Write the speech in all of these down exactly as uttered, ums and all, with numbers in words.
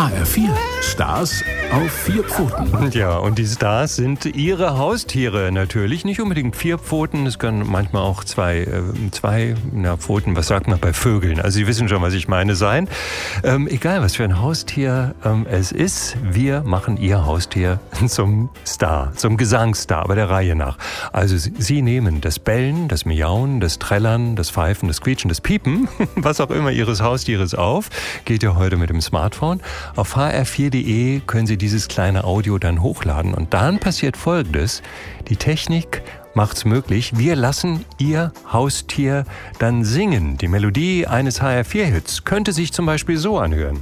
H R vier, Stars auf vier Pfoten. Ja, und die Stars sind ihre Haustiere natürlich. Nicht unbedingt vier Pfoten, es können manchmal auch zwei, äh, zwei na, Pfoten, was sagt man bei Vögeln? Also Sie wissen schon, was ich meine, sein. Ähm, egal, was für ein Haustier ähm, es ist, wir machen Ihr Haustier zum Star, zum Gesangsstar, aber der Reihe nach. Also Sie, Sie nehmen das Bellen, das Miauen, das Trällern, das Pfeifen, das Quietschen, das Piepen, was auch immer Ihres Haustieres auf, geht ja heute mit dem Smartphone. Auf h r vier punkt d e können Sie dieses kleine Audio dann hochladen und dann passiert Folgendes. Die Technik macht's möglich. Wir lassen Ihr Haustier dann singen. Die Melodie eines H R vier Hits könnte sich zum Beispiel so anhören.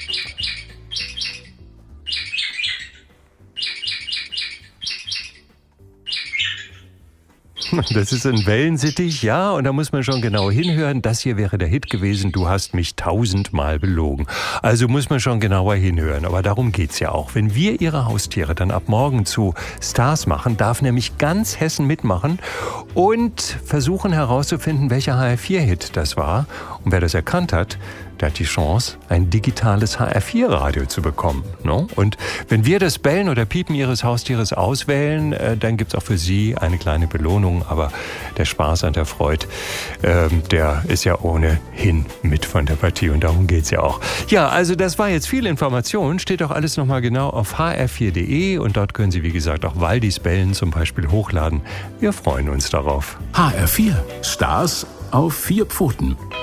Das ist ein Wellensittich, ja, und da muss man schon genau hinhören. Das hier wäre der Hit gewesen, du hast mich tausendmal belogen. Also muss man schon genauer hinhören, aber darum geht's ja auch. Wenn wir Ihre Haustiere dann ab morgen zu Stars machen, darf nämlich ganz Hessen mitmachen und versuchen herauszufinden, welcher H R vier Hit das war. Und wer das erkannt hat, der hat die Chance, ein digitales H R vier Radio zu bekommen. No? Und wenn wir das Bellen oder Piepen Ihres Haustieres auswählen, äh, dann gibt's auch für Sie eine kleine Belohnung. Aber der Spaß an der Freude, äh, der ist ja ohnehin mit von der Partie. Und darum geht's ja auch. Ja, also das war jetzt viel Information. Steht auch alles nochmal genau auf h r vier punkt d e. Und dort können Sie, wie gesagt, auch Waldis Bellen zum Beispiel hochladen. Wir freuen uns darauf. H R vier, Stars auf vier Pfoten.